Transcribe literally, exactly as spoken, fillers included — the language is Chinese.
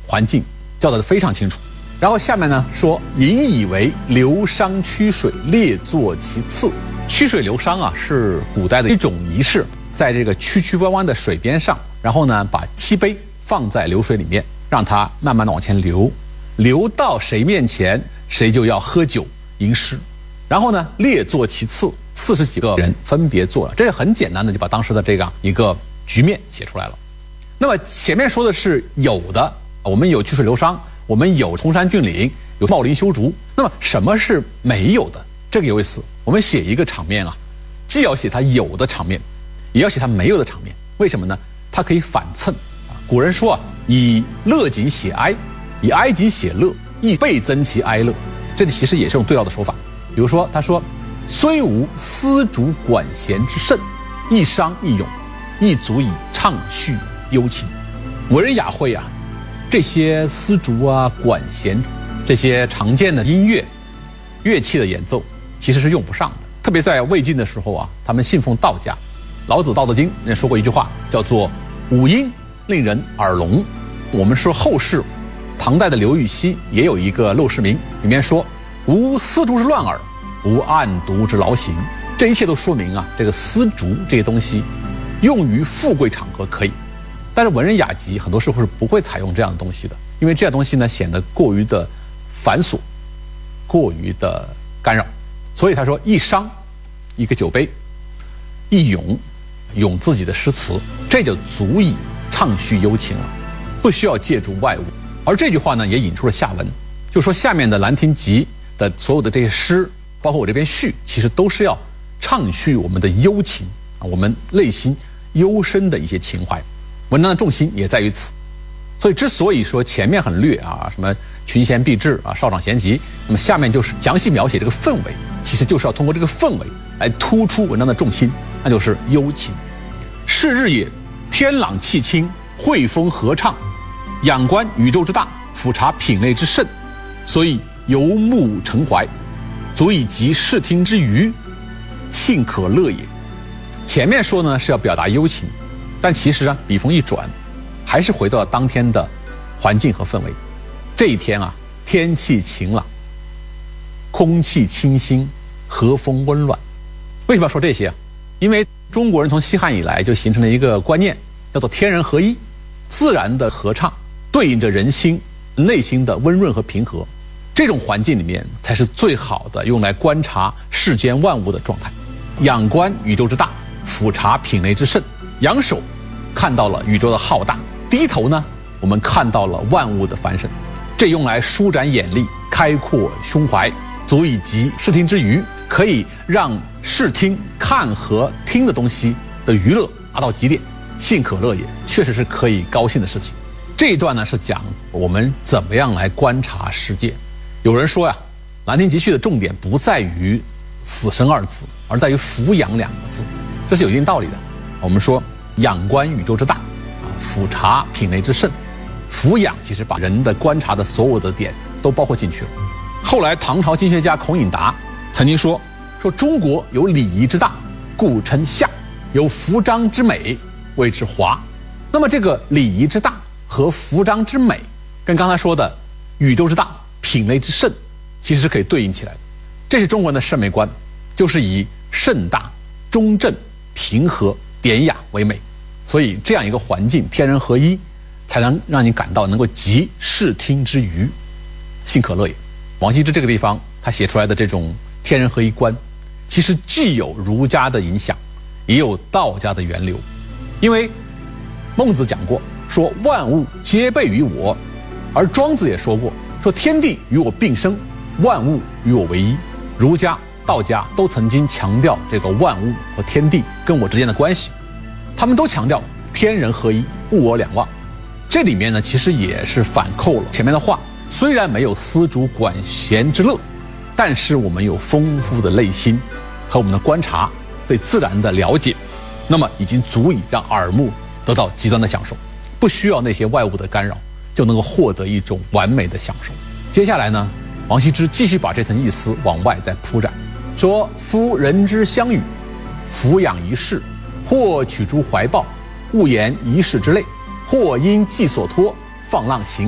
环境交代得非常清楚。然后下面呢说，引以为流觞曲水，列坐其次。曲水流觞啊，是古代的一种仪式，在这个曲曲弯弯的水边上，然后呢把漆杯放在流水里面，让它慢慢的往前流，流到谁面前，谁就要喝酒吟诗。然后呢列坐其次，四十几个人分别坐了，这是很简单的就把当时的这样一个局面写出来了。那么前面说的是有的，我们有曲水流觞，我们有崇山峻岭，有茂林修竹。那么什么是没有的？这个有意思。我们写一个场面啊，既要写它有的场面，也要写它没有的场面。为什么呢？它可以反衬啊。古人说啊，以乐景写哀，以哀景写乐，亦倍增其哀乐。这里其实也是用对照的手法。比如说，他说：“虽无丝竹管弦之盛，一觞一咏，亦足以畅叙幽情。”文人雅会啊，这些丝竹啊、管弦这些常见的音乐乐器的演奏其实是用不上的。特别在魏晋的时候啊，他们信奉道家。老子《道德经》也说过一句话，叫做五音令人耳聋。我们说后世唐代的刘禹锡也有一个《陋室铭》，里面说无丝竹之乱耳，无案牍之劳形。这一切都说明啊，这个丝竹这些东西用于富贵场合可以，但是文人雅集很多时候是不会采用这样的东西的，因为这样东西呢显得过于的繁琐，过于的干扰。所以他说一觞，一个酒杯，一咏，咏自己的诗词，这就足以畅叙幽情了，不需要借助外物。而这句话呢也引出了下文，就说下面的《兰亭集》的所有的这些诗，包括我这边序，其实都是要畅叙我们的幽情啊，我们内心幽深的一些情怀。文章的重心也在于此。所以之所以说前面很略啊，什么群贤毕至啊，少长咸集，那么下面就是详细描写这个氛围，其实就是要通过这个氛围来突出文章的重心，那就是幽情。是日也，天朗气清，惠风和畅，仰观宇宙之大，俯察品类之盛，所以游目骋怀，足以极视听之娱，庆可乐也。前面说呢是要表达幽情，但其实啊笔锋一转，还是回到了当天的环境和氛围。这一天啊，天气晴朗，空气清新，和风温暖。为什么要说这些啊？因为中国人从西汉以来就形成了一个观念，叫做天人合一。自然的合唱对应着人心内心的温润和平和，这种环境里面才是最好的用来观察世间万物的状态。仰观宇宙之大，俯察品类之盛。仰首看到了宇宙的浩大，低头呢我们看到了万物的繁盛。这用来舒展眼力，开阔胸怀，足以极视听之娱，可以让视听看和听的东西的娱乐达到极点。幸可乐也，确实是可以高兴的事情。这一段呢是讲我们怎么样来观察世界。有人说呀，兰亭集序的重点不在于死生二字，而在于俯仰两个字，这是有一定道理的。我们说仰观宇宙之大啊，俯察品类之盛。俯仰其实把人的观察的所有的点都包括进去了。后来唐朝经学家孔颖达曾经说说中国有礼仪之大，故称夏；有服章之美，谓之华。那么这个礼仪之大和服章之美，跟刚才说的宇宙之大、品类之盛，其实是可以对应起来的。这是中国人的审美观，就是以盛大、中正、平和、典雅为美。所以这样一个环境，天人合一，才能让你感到能够极视听之娱，幸可乐也。王羲之这个地方他写出来的这种天人合一观，其实既有儒家的影响，也有道家的源流。因为孟子讲过，说万物皆备于我，而庄子也说过，说天地与我并生，万物与我为一。儒家、道家都曾经强调这个万物和天地跟我之间的关系，他们都强调天人合一，物我两忘。这里面呢其实也是反扣了前面的话，虽然没有丝竹管弦之乐，但是我们有丰富的内心和我们的观察，对自然的了解，那么已经足以让耳目得到极端的享受，不需要那些外物的干扰，就能够获得一种完美的享受。接下来呢，王羲之继续把这层意思往外再铺展，说夫人之相与，俯仰一世，或取诸怀抱，悟言一世之类，或因寄所托，放浪形